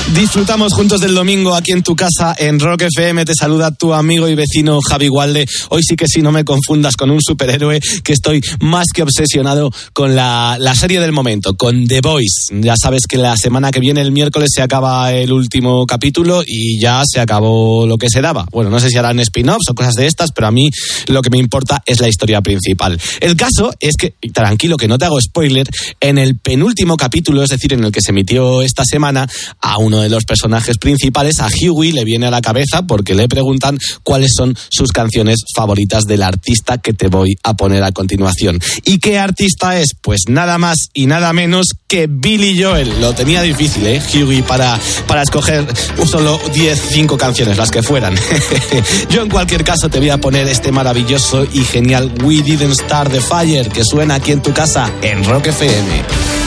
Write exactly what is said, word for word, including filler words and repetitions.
Disfrutamos juntos del domingo aquí en tu casa en Rock F M. Te saluda tu amigo y vecino Javi Gualde. Hoy sí que sí, no me confundas con un superhéroe, que estoy más que obsesionado con la, la serie del momento, con The Boys. Ya sabes que la semana que viene, el miércoles, se acaba el último capítulo y ya se acabó lo que se daba. Bueno, no sé si harán spin-offs o cosas de estas, pero a mí lo que me importa es la historia principal. El caso es que, tranquilo que no te hago spoiler, en el penúltimo capítulo, es decir, en el que se emitió esta semana, a uno de los personajes principales, a Hughie, le viene a la cabeza porque le preguntan cuáles son sus canciones favoritas del artista que te voy a poner a continuación. ¿Y qué artista es? Pues nada más y nada menos que Billy Joel. Lo tenía difícil, ¿eh, Hughie, para, para escoger solo diez, cinco canciones, las que fueran. Yo en cualquier caso te voy a poner este maravilloso y genial We Didn't Start the Fire, que suena aquí en tu casa en Rock F M.